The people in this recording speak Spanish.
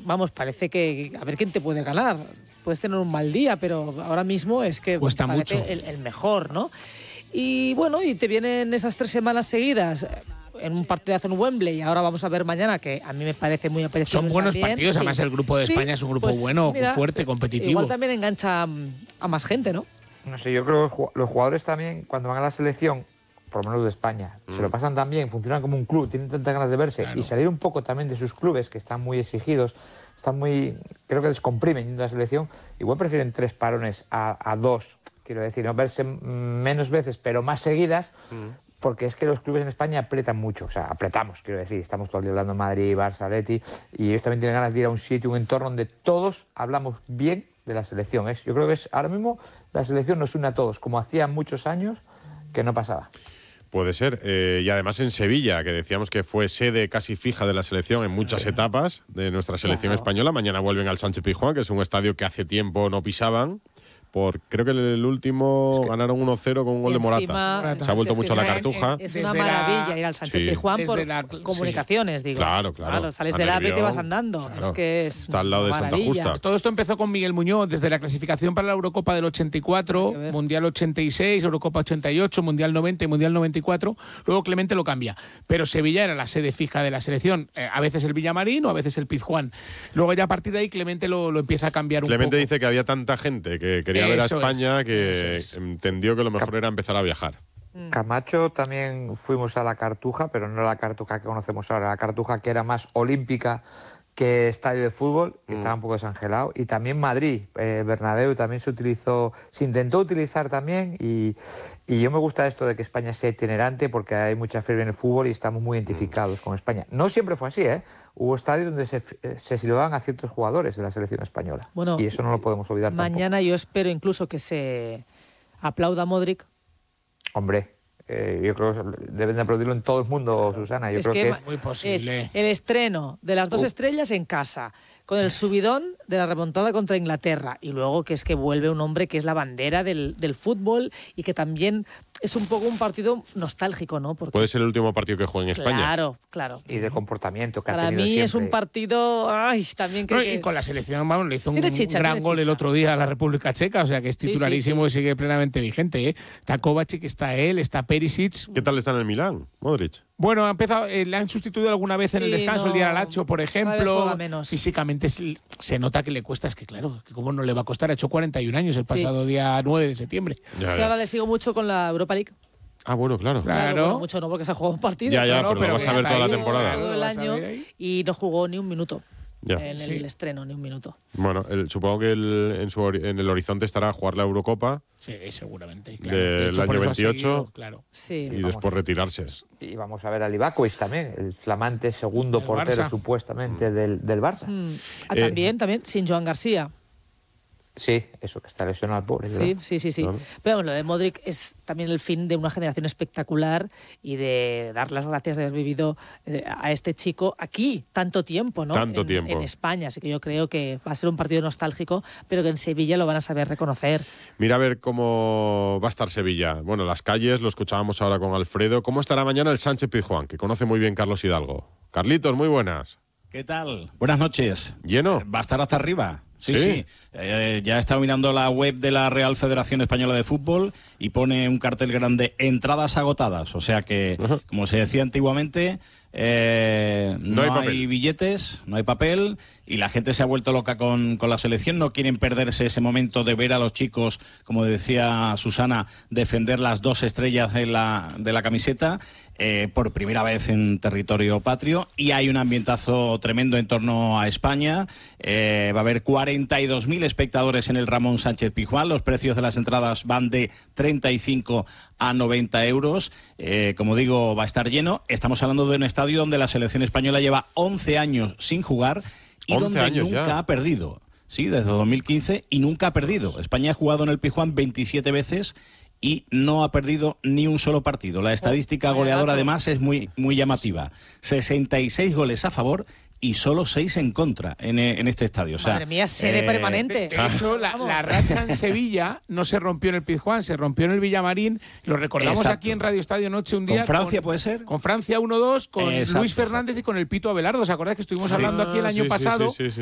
vamos, parece que a ver quién te puede ganar. Puedes tener un mal día, pero ahora mismo es que cuesta parece mucho el mejor, ¿no? Y bueno, y te vienen esas 3 semanas seguidas en un partidazo en Wembley, y ahora vamos a ver mañana, que a mí me parece muy apetecible. Son buenos también. partidos, además el grupo de España es un grupo bueno, mira, fuerte, competitivo. Igual también engancha a más gente, ¿no? No sé, yo creo que los jugadores también, cuando van a la selección, por lo menos de España, se lo pasan tan bien, funcionan como un club, tienen tantas ganas de verse, y salir un poco también de sus clubes, que están muy exigidos, creo que descomprimen yendo a la selección. Igual prefieren 3 parones a 2, quiero decir, no verse menos veces, pero más seguidas, porque es que los clubes en España apretan mucho, o sea, apretamos, quiero decir, estamos todo el día hablando de Madrid, Barça, Atleti, y ellos también tienen ganas de ir a un sitio, un entorno donde todos hablamos bien de la selección. Yo creo que ahora mismo la selección nos une a todos, como hacía muchos años que no pasaba. Puede ser. Y además en Sevilla, que decíamos que fue sede casi fija de la selección en muchas etapas de nuestra selección española. Mañana vuelven al Sánchez-Pizjuán, que es un estadio que hace tiempo no pisaban. Creo que el último ganaron 1-0 con un gol de Morata. Se ha vuelto mucho la Cartuja. Es una maravilla ir al Sánchez-Pizjuán por comunicaciones, digo. Claro. Sales del AVE y te vas andando. Claro. Es que es está al lado de Santa Justa. Todo esto empezó con Miguel Muñoz, desde la clasificación para la Eurocopa del 84, Mundial 86, Eurocopa 88, Mundial 90 y Mundial 94. Luego Clemente lo cambia. Pero Sevilla era la sede fija de la selección. A veces el Villamarín o a veces el Pizjuán. Luego ya a partir de ahí Clemente lo empieza a cambiar un poco. Clemente dice que había tanta gente que quería ver a España que entendió que lo mejor era empezar a viajar. Camacho también fuimos a la Cartuja, pero no la Cartuja que conocemos ahora, la Cartuja que era más olímpica que estadio de fútbol, que estaba un poco desangelado. Y también Madrid, Bernabéu también se intentó utilizar también, y yo me gusta esto de que España sea itinerante, porque hay mucha fiebre en el fútbol y estamos muy identificados con España. No siempre fue así, Hubo estadios donde se silbaban a ciertos jugadores de la selección española, y eso no lo podemos olvidar mañana tampoco. Yo espero incluso que se aplauda a Modric. Hombre, yo creo que deben de aplaudirlo en todo el mundo, Susana. Yo creo que es muy posible. Es el estreno de las 2 estrellas en casa, con el subidón de la remontada contra Inglaterra, y luego que es que vuelve un hombre que es la bandera del fútbol, y que también es un poco un partido nostálgico, ¿no? Porque puede ser el último partido que juegue en España. Claro. Y de comportamiento que para ha tenido mí siempre. Es un partido también que... Y con la selección, vamos, le hizo un gran gol el otro día a la República Checa, o sea que es titularísimo y sigue plenamente vigente, Está Kovacic, está él, está Perisic. ¿Qué tal está en el Milán, Modric? Bueno, ha empezado, le han sustituido alguna vez en el descanso, el día del Lacho, por ejemplo. Físicamente se nota que le cuesta, es que claro, que cómo no le va a costar, ha hecho 41 años el pasado día 9 de septiembre. Ahora le sigo mucho con la Europa League. Ah, bueno, claro. Bueno, mucho no, porque se ha jugado un partido. Pero lo vas a ver toda la temporada. Todo el año, y no jugó ni un minuto. Ya. En el estreno, ni un minuto. Bueno, supongo que en el horizonte estará jugar la Eurocopa. Sí, seguramente. Claro. Del año 28. Claro. Sí. Y después retirarse. Y vamos a ver a Livakovic también, el flamante segundo portero, supuestamente, del Barça. También, sin Joan García. Sí, eso, que está lesionado al pobre. Sí. Claro. Pero bueno, lo de Modric es también el fin de una generación espectacular, y de dar las gracias de haber vivido a este chico aquí tanto tiempo, ¿no? En España. Así que yo creo que va a ser un partido nostálgico, pero que en Sevilla lo van a saber reconocer. Mira a ver cómo va a estar Sevilla. Bueno, las calles, lo escuchábamos ahora con Alfredo. ¿Cómo estará mañana el Sánchez-Pizjuán, que conoce muy bien Carlos Hidalgo? Carlitos, muy buenas. ¿Qué tal? Buenas noches. ¿Lleno? Va a estar hasta arriba. Sí. Ya he estado mirando la web de la Real Federación Española de Fútbol y pone un cartel grande: entradas agotadas. O sea que, como se decía antiguamente, no hay billetes, no hay papel, y la gente se ha vuelto loca con la selección. No quieren perderse ese momento de ver a los chicos, como decía Susana, defender las 2 estrellas de la camiseta por primera vez en territorio patrio, y hay un ambientazo tremendo en torno a España. Va a haber 42.000 espectadores en el Ramón Sánchez Pizjuán. Los precios de las entradas van de 35 a 90 euros. Como digo, va a estar lleno. Estamos hablando de un estadio donde la selección española lleva 11 años sin jugar y donde nunca ha perdido. Sí, desde 2015, y nunca ha perdido. España ha jugado en el Pizjuán 27 veces y no ha perdido ni un solo partido. La estadística goleadora, además, es muy llamativa. 66 goles a favor y solo 6 en contra en este estadio. O sea, madre mía, sede permanente. De hecho, la racha en Sevilla no se rompió en el Pizjuán, se rompió en el Villamarín. Lo recordamos aquí en Radio Estadio Noche un día. ¿Con Francia puede ser? Con Francia 1-2, con Luis Fernández y con el Pito Abelardo. ¿Os acordáis que estuvimos hablando aquí el año pasado? Sí.